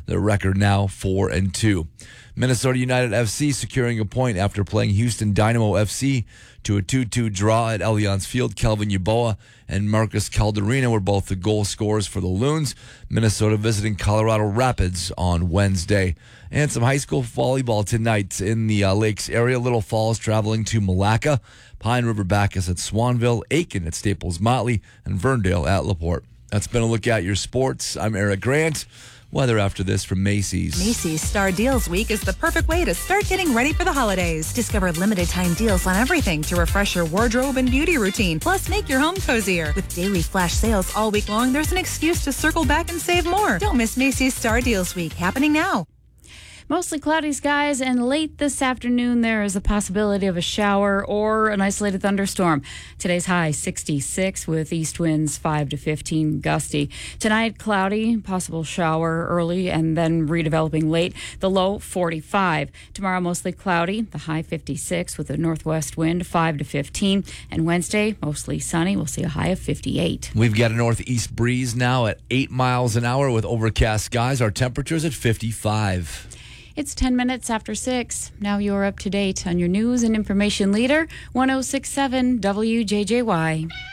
Their record now 4-2. Minnesota United FC securing a point after playing Houston Dynamo FC to a 2-2 draw at Allianz Field. Kelvin Yeboah and Marcus Calderina were both the goal scorers for the Loons. Minnesota visiting Colorado Rapids on Wednesday. And some high school volleyball tonight in the Lakes area. Little Falls traveling to Malacca. Pine River Bacchus at Swanville. Aiken at Staples Motley. And Verndale at LaPorte. That's been a look at your sports. I'm Eric Grant. Weather after this from Macy's. Macy's Star Deals Week is the perfect way to start getting ready for the holidays. Discover limited time deals on everything to refresh your wardrobe and beauty routine. Plus, make your home cozier. With daily flash sales all week long, there's an excuse to circle back and save more. Don't miss Macy's Star Deals Week, happening now. Mostly cloudy skies, and late this afternoon there is a possibility of a shower or an isolated thunderstorm. Today's high 66 with east winds 5 to 15 gusty. Tonight cloudy, possible shower early and then redeveloping late. The low 45. Tomorrow mostly cloudy, the high 56 with a northwest wind 5 to 15. And Wednesday mostly sunny. We'll see a high of 58. We've got a northeast breeze now at 8 miles an hour with overcast skies. Our temperature's at 55. It's 10 minutes after 6. Now you're up to date on your news and information leader, 106.7 WJJY.